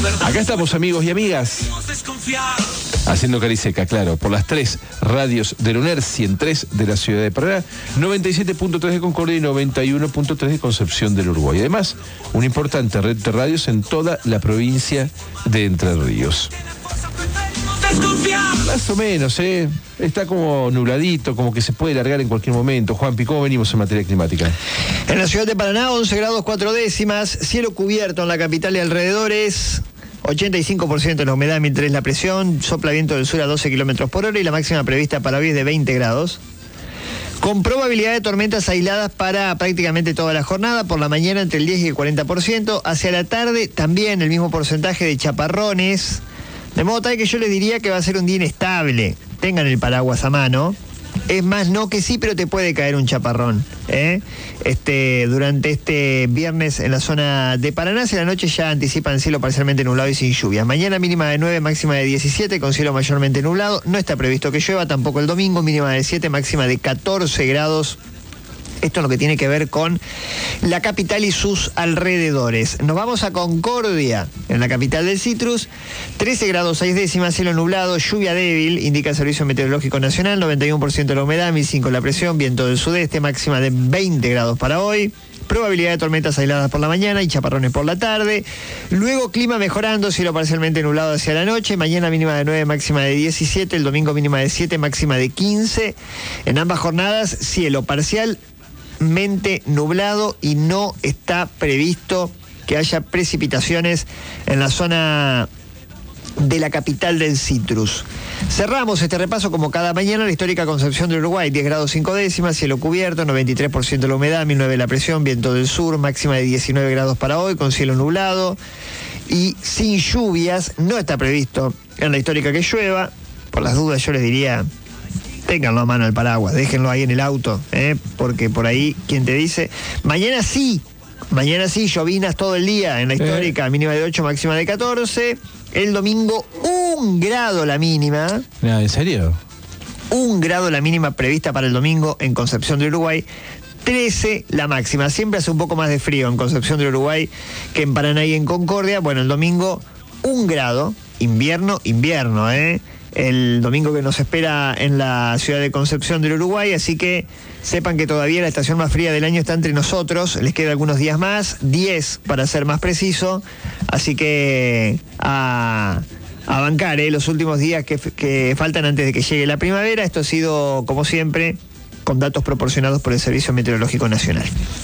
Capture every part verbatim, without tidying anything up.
Acá estamos, amigos y amigas, haciendo Cariseca, claro, por las tres radios de la UNER, ciento tres de la ciudad de Paraná, noventa y siete punto tres de Concordia y noventa y uno punto tres de Concepción del Uruguay. Además, una importante red de radios en toda la provincia de Entre Ríos. Más o menos, ¿eh? Está como nubladito, como que se puede largar en cualquier momento. Juanpi, ¿cómo venimos en materia climática? En la ciudad de Paraná, once grados cuatro décimas, cielo cubierto en la capital y alrededores, ochenta y cinco por ciento de la humedad mientras es la presión, sopla viento del sur a doce kilómetros por hora y la máxima prevista para hoy es de veinte grados. Con probabilidad de tormentas aisladas para prácticamente toda la jornada, por la mañana entre el diez y el cuarenta por ciento, hacia la tarde también el mismo porcentaje de chaparrones. De modo tal que yo les diría que va a ser un día inestable. Tengan el paraguas a mano. Es más, no que sí, pero te puede caer un chaparrón, ¿eh? Este, durante este viernes en la zona de Paraná. En la noche ya anticipan cielo parcialmente nublado y sin lluvias. Mañana mínima de nueve, máxima de diecisiete, con cielo mayormente nublado. No está previsto que llueva, tampoco el domingo, mínima de siete, máxima de catorce grados. Esto es lo que tiene que ver con la capital y sus alrededores. Nos vamos a Concordia, en la capital del Citrus. trece grados seis décimas, cielo nublado, lluvia débil, indica el Servicio Meteorológico Nacional, noventa y uno por ciento de la humedad, mil cinco la presión, viento del sudeste, máxima de veinte grados para hoy. Probabilidad de tormentas aisladas por la mañana y chaparrones por la tarde. Luego clima mejorando, cielo parcialmente nublado hacia la noche. Mañana mínima de nueve, máxima de diecisiete. El domingo mínima de siete, máxima de quince. En ambas jornadas, cielo parcial mente nublado y no está previsto que haya precipitaciones en la zona de la capital del Citrus. Cerramos este repaso como cada mañana la histórica Concepción del Uruguay, diez grados cinco décimas, cielo cubierto, noventa y tres por ciento de la humedad, mil nueve la presión, viento del sur, máxima de diecinueve grados para hoy, con cielo nublado y sin lluvias. No está previsto en la histórica que llueva. Por las dudas yo les diría, ténganlo a mano el paraguas, déjenlo ahí en el auto, ¿eh? Porque por ahí, ¿quién te dice? Mañana sí, mañana sí, llovinas todo el día en la histórica, eh. mínima de ocho, máxima de catorce. El domingo, un grado la mínima. ¿En serio? Un grado la mínima prevista para el domingo en Concepción del Uruguay. trece la máxima. Siempre hace un poco más de frío en Concepción del Uruguay que en Paraná y en Concordia. Bueno, el domingo, un grado, invierno, invierno, ¿eh? El domingo que nos espera en la ciudad de Concepción del Uruguay, así que sepan que todavía la estación más fría del año está entre nosotros, les queda algunos días más, diez para ser más preciso, así que a, a bancar ¿eh? los últimos días que, que faltan antes de que llegue la primavera. Esto ha sido, como siempre, con datos proporcionados por el Servicio Meteorológico Nacional.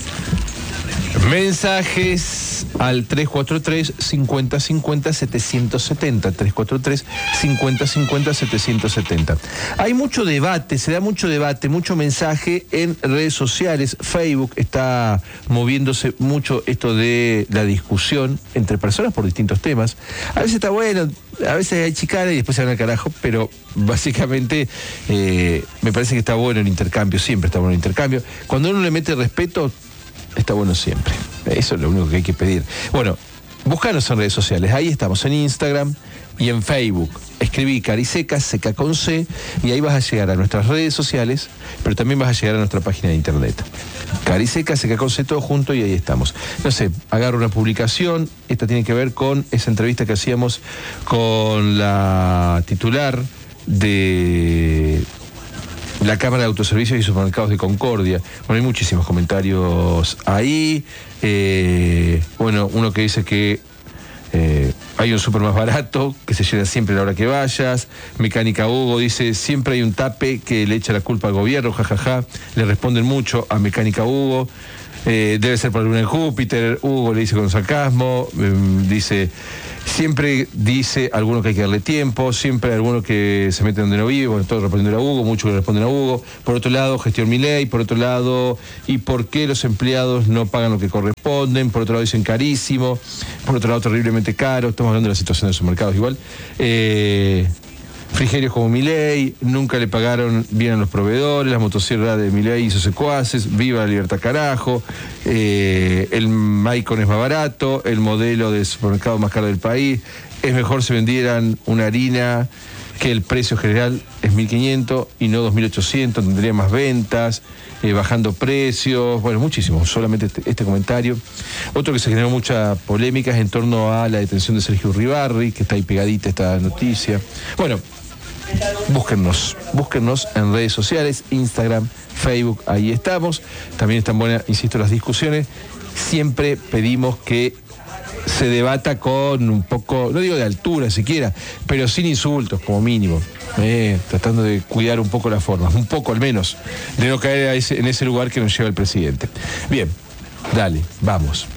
Mensajes al tres cuatro tres, cincuenta cincuenta, setecientos setenta, tres cuatro tres, cincuenta cincuenta, setecientos setenta. Hay mucho debate, se da mucho debate, mucho mensaje en redes sociales. Facebook está moviéndose mucho esto de la discusión entre personas por distintos temas. A veces está bueno, a veces hay chicana y después se van al carajo, pero básicamente eh, me parece que está bueno el intercambio, siempre está bueno el intercambio. Cuando uno le mete respeto, está bueno siempre. Eso es lo único que hay que pedir. Bueno, búscanos en redes sociales. Ahí estamos, en Instagram y en Facebook. Escribí Cariseca, seca con C, y ahí vas a llegar a nuestras redes sociales, pero también vas a llegar a nuestra página de internet. Cariseca, seca con C, todo junto, y ahí estamos. No sé, agarro una publicación. Esta tiene que ver con esa entrevista que hacíamos con la titular de la Cámara de Autoservicios y Supermercados de Concordia. Bueno, hay muchísimos comentarios ahí. Eh, bueno, uno que dice que eh, hay un súper más barato, que se llena siempre a la hora que vayas. Mecánica Hugo dice, siempre hay un tape que le echa la culpa al gobierno, jajaja. Ja, ja. Le responden mucho a Mecánica Hugo. Eh, debe ser por la luna en Júpiter. Hugo le dice con sarcasmo. Eh, dice... Siempre dice alguno que hay que darle tiempo, siempre hay alguno que se mete donde no vive, bueno, todos respondiendo a Hugo, muchos le responden a Hugo. Por otro lado, gestión Milei, por otro lado, ¿y por qué los empleados no pagan lo que corresponden? Por otro lado dicen carísimo, por otro lado terriblemente caro. Estamos hablando de la situación de los mercados igual. Eh, Frigerios como Milei, nunca le pagaron bien a los proveedores, la motosierra de Milei hizo secuaces, viva la libertad carajo, eh, el Maicon es más barato, el modelo de supermercado más caro del país, es mejor si vendieran una harina que el precio general es mil quinientos y no dos mil ochocientos, tendría más ventas, eh, bajando precios, bueno, muchísimo, solamente este, este comentario. Otro que se generó mucha polémica es en torno a la detención de Sergio Uribarri, que está ahí pegadita esta noticia. Bueno, búsquennos, búsquennos en redes sociales, Instagram, Facebook, ahí estamos. También están buenas, insisto, las discusiones. Siempre pedimos que se debata con un poco, no digo de altura siquiera, pero sin insultos como mínimo, eh, tratando de cuidar un poco las formas, un poco al menos, de no caer a ese, en ese lugar que nos lleva el presidente. Bien, dale, vamos.